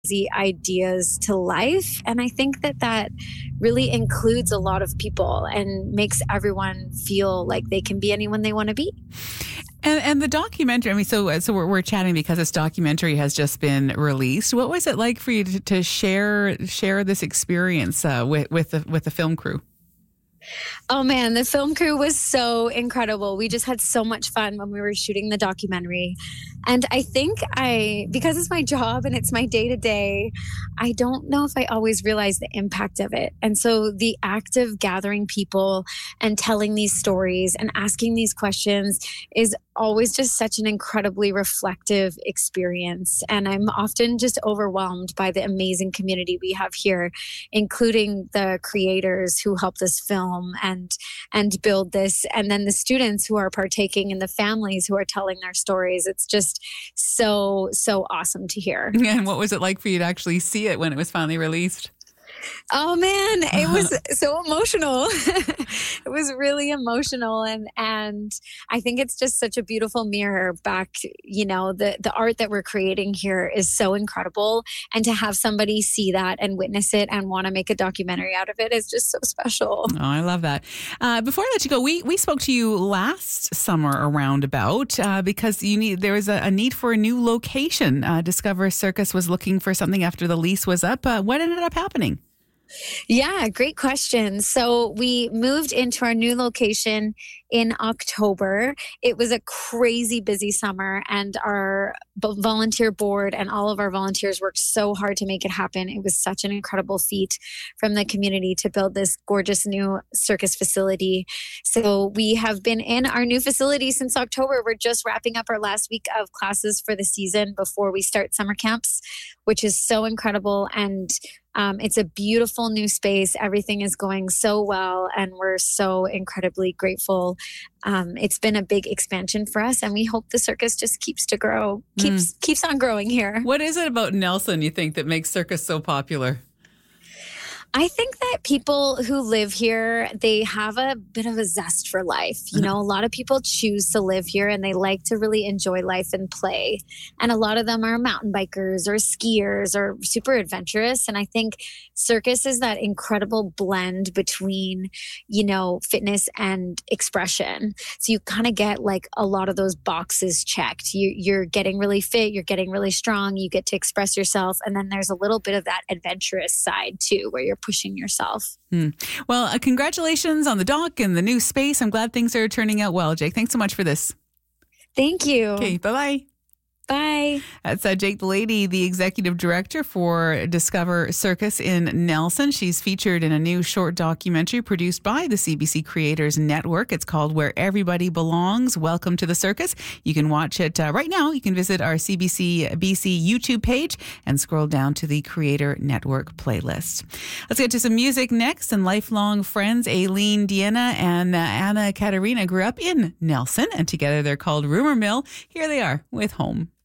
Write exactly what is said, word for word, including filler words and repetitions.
ideas to life. And I think that that really includes a lot of people and makes everyone feel like they can be anyone they want to be. And, and the documentary, I mean, so so we're, we're chatting because this documentary has just been released. What was it like for you to, to share share this experience uh, with with the with the film crew? Oh man, the film crew was so incredible. We just had so much fun when we were shooting the documentary. And I think I, because it's my job and it's my day to day, I don't know if I always realize the impact of it. And so the act of gathering people and telling these stories and asking these questions is always just such an incredibly reflective experience. And I'm often just overwhelmed by the amazing community we have here, including the creators who helped us film and and build this, and then the students who are partaking and the families who are telling their stories. It's just so, so awesome to hear. And what was it like for you to actually see it when it was finally released? Oh man, it was so emotional. It was really emotional. And, and I think it's just such a beautiful mirror back. You know, the, the art that we're creating here is so incredible. And to have somebody see that and witness it and want to make a documentary out of it is just so special. Oh, I love that. Uh, before I let you go, we, we spoke to you last summer around about uh, because you need there was a, a need for a new location. Uh, Discover Circus was looking for something after the lease was up. Uh, what ended up happening? Yeah, great question. So we moved into our new location in October. It was a crazy busy summer, and our volunteer board and all of our volunteers worked so hard to make it happen. It was such an incredible feat from the community to build this gorgeous new circus facility. So we have been in our new facility since October. We're just wrapping up our last week of classes for the season before we start summer camps, which is so incredible. And Um, it's a beautiful new space. Everything is going so well, and we're so incredibly grateful. Um, it's been a big expansion for us, and we hope the circus just keeps to grow, keeps mm. keeps on growing here. What is it about Nelson you think that makes circus so popular? I think that people who live here, they have a bit of a zest for life. You know, a lot of people choose to live here and they like to really enjoy life and play. And a lot of them are mountain bikers or skiers or super adventurous. And I think circus is that incredible blend between, you know, fitness and expression. So you kind of get like a lot of those boxes checked. You, you're getting really fit, you're getting really strong, you get to express yourself. And then there's a little bit of that adventurous side too, where you're pushing yourself. Hmm. Well, uh, congratulations on the doc and the new space. I'm glad things are turning out well, Jake. Thanks so much for this. Thank you. Okay, bye-bye. Bye. That's uh, Jake Delaney, the executive director for Discover Circus in Nelson. She's featured in a new short documentary produced by the C B C Creators Network. It's called Where Everybody Belongs, Welcome to the Circus. You can watch it uh, right now. You can visit our C B C B C YouTube page and scroll down to the Creator Network playlist. Let's get to some music next. And lifelong friends Aileen Deanna and uh, Anna Katerina grew up in Nelson, and together they're called Rumor Mill. Here they are with Home.